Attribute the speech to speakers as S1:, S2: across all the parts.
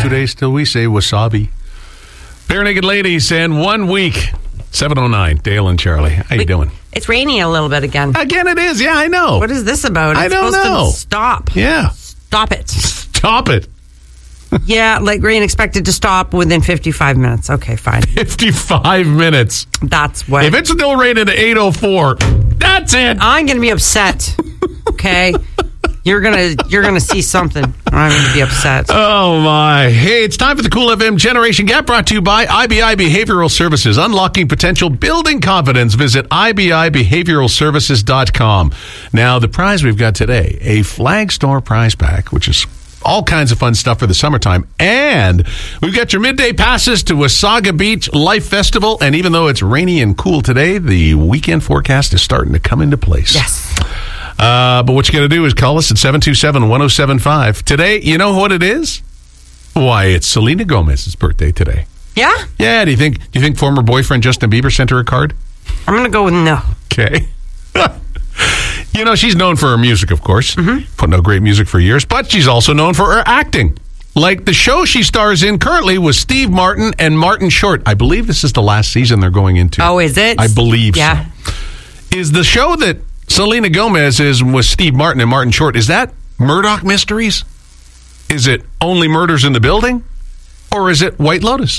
S1: today still we say wasabi. Bare Naked Ladies and 1 week. 7:09. Dale and Charlie. How you doing?
S2: It's raining a little bit again.
S1: Again it is. Yeah, I know.
S2: What is this about?
S1: I don't know.
S2: Stop.
S1: Yeah.
S2: Stop it.
S1: Stop it.
S2: Yeah, like rain expected to stop within 55 minutes. Okay, fine.
S1: 55 minutes.
S2: That's what.
S1: If it's still raining at 8:04, that's it.
S2: I'm going to be upset. Okay? You're gonna see something. I'm going to be upset.
S1: Oh, my. Hey, it's time for the Cool FM Generation Gap, brought to you by IBI Behavioral Services. Unlocking potential, building confidence. Visit IBIBehavioralServices.com. Now, the prize we've got today, a Flag Store prize pack, which is all kinds of fun stuff for the summertime. And we've got your midday passes to Wasaga Beach Life Festival. And even though it's rainy and cool today, the weekend forecast is starting to come into place.
S2: Yes.
S1: But what you got to do is call us at 727-1075. Today, you know what it is? Why, it's Selena Gomez's birthday today.
S2: Yeah?
S1: Yeah, do you think former boyfriend Justin Bieber sent her a card?
S2: I'm going to go with no.
S1: Okay. You know, she's known for her music, of course. Putting out great music for years. But she's also known for her acting. Like the show she stars in currently with Steve Martin and Martin Short. I believe this is the last season they're going into.
S2: Oh, is it?
S1: I believe
S2: so.
S1: Is the show that Selena Gomez is with Steve Martin and Martin Short, is that Murdoch Mysteries? Is it Only Murders in the Building? Or is it White Lotus?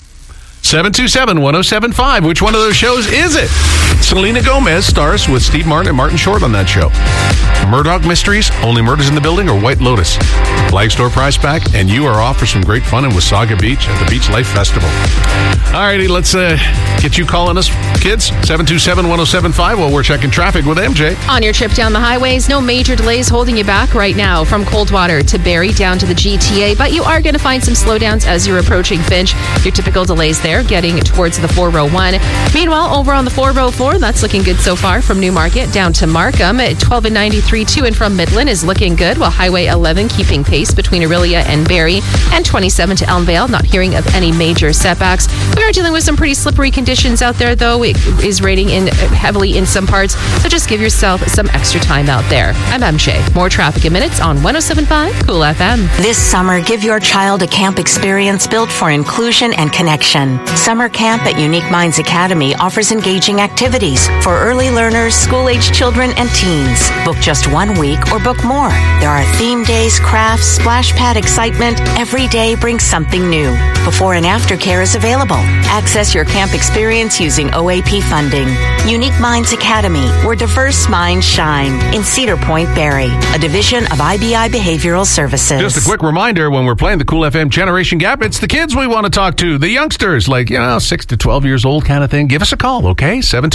S1: 727-1075. Which one of those shows is it? Selena Gomez stars with Steve Martin and Martin Short on that show. Murdoch Mysteries, Only Murders in the Building, or White Lotus? Flag Store prize pack, and you are off for some great fun in Wasaga Beach at the Beach Life Festival. All righty, let's get you calling us, kids. 727-1075 while we're checking traffic with MJ.
S3: On your trip down the highways, no major delays holding you back right now from Coldwater to Barrie down to the GTA, but you are going to find some slowdowns as you're approaching Finch. Your typical delays there getting towards the 401. Meanwhile, over on the 404, that's looking good so far from Newmarket down to Markham. 12 and 93 to and from Midland is looking good, while Highway 11 keeping pace between Orillia and Barrie, and 27 to Elmvale, not hearing of any major setbacks. We are dealing with some pretty slippery conditions out there, though. It is raining heavily in some parts, so just give yourself some extra time out there. I'm MJ. More traffic in minutes on 107.5 Cool FM.
S4: This summer, give your child a camp experience built for inclusion and connection. Summer camp at Unique Minds Academy offers engaging activities for early learners, school-age children, and teens. Book just 1 week or book more. There are theme days, crafts, splash pad excitement. Every day brings something new. Before and after care is available. Access your camp experience using OAP funding. Unique Minds Academy, where diverse minds shine. In Cedar Point, Barrie, a division of IBI Behavioral Services.
S1: Just a quick reminder, when we're playing the Cool FM Generation Gap, it's the kids we want to talk to, the youngsters, like, 6 to 12 years old kind of thing. Give us a call, okay?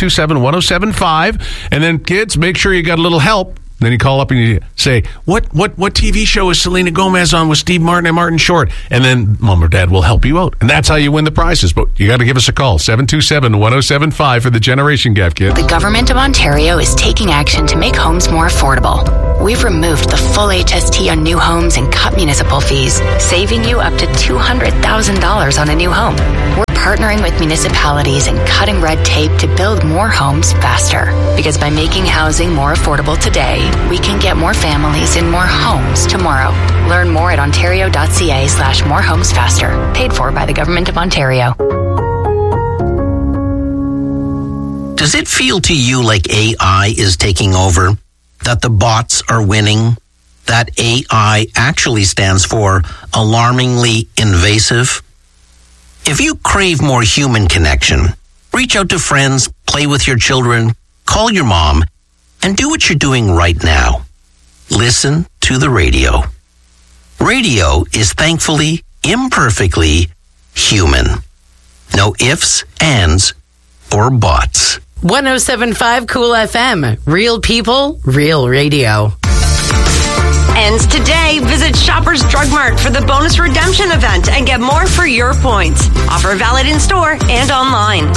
S1: 727-1075. And then, kids, make sure you got a little help. Then you call up and you say, what TV show is Selena Gomez on with Steve Martin and Martin Short? And then Mom or Dad will help you out. And that's how you win the prizes. But you got to give us a call, 727-1075 for the Generation Gap, kid.
S5: The Government of Ontario is taking action to make homes more affordable. We've removed the full HST on new homes and cut municipal fees, saving you up to $200,000 on a new home. We're partnering with municipalities and cutting red tape to build more homes faster. Because by making housing more affordable today, we can get more families in more homes tomorrow. Learn more at ontario.ca/morehomesfaster. Paid for by the Government of Ontario.
S6: Does it feel to you like AI is taking over? That the bots are winning? That AI actually stands for alarmingly invasive? If you crave more human connection, reach out to friends, play with your children, call your mom, and do what you're doing right now. Listen to the radio. Radio is thankfully, imperfectly human. No ifs, ands, or buts.
S7: 107.5 Cool FM. Real people, real radio.
S2: Ends today. Visit Shoppers Drug Mart for the bonus redemption event and get more for your points. Offer valid in store and online.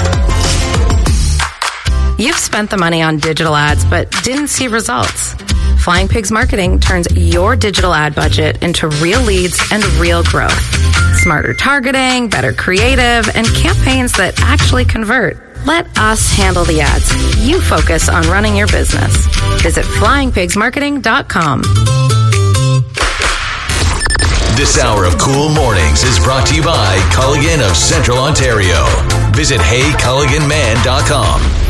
S3: You've spent the money on digital ads but didn't see results. Flying Pigs Marketing turns your digital ad budget into real leads and real growth. Smarter targeting, better creative, and campaigns that actually convert. Let us handle the ads. You focus on running your business. Visit flyingpigsmarketing.com.
S8: This hour of Cool Mornings is brought to you by Culligan of Central Ontario. Visit HeyCulliganMan.com.